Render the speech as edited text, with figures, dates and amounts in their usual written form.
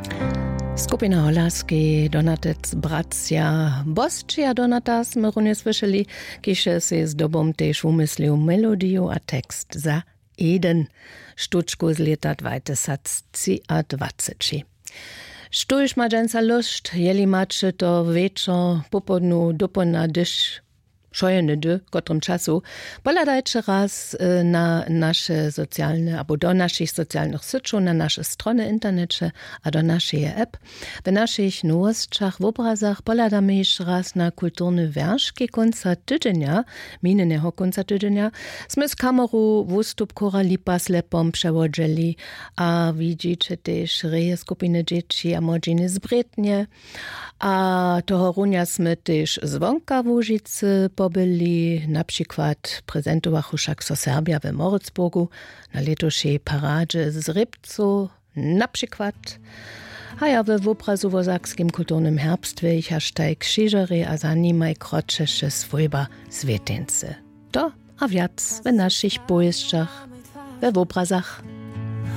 Skupina Holaski Donatec Bracia Boscia Donatas my runie słyszeli, kisze se z dobą też umyslił melodię a tekst za jeden sztuczku z lata 2020. Sztuś ma dżęca lust, jeli macie to wieczor, popodnu, dopona, dysz, szojeny do kotrym czasu, poladajcie raz na nasze socjalne, albo do naszych socjalnych syczów, na nasze strony internecie, a do naszej app. W naszych nowostkach, w obrazach poladamy jeszcze raz na kulturne wierszki końca tydzienia, minionego końca tydzienia. Sme z kamerą wystup Kora Lipa slepom przewodzili, a widzicie też reje skupiny dzieci, a młodziny z Brytnie, a toho runia sme też zwonka w Łużycy pobyli, na przykład prezentowachu však so Serbia w Moritzburgu na letošej paradzie z Rybcu, na przykład. A ja w obrazu w Sakskim kulturnym herbstwie ich hashtag krzyżery a zanimaj kroczesche swojba Swietynce. To a wiac w naszych pojeźdźach, w obrazach.